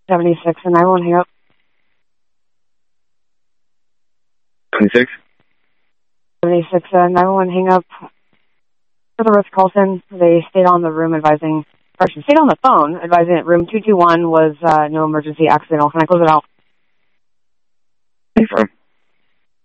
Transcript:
76, and I won't hang up. 26? 76, and I won't hang up. For the Ritz-Carlton, they stayed on the room advising, or stayed on the phone advising that room 221 was no emergency accidental. Can I close it out?